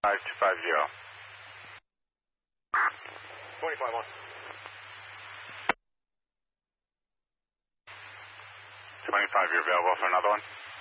5250. 25 on. 25, you're available for another one?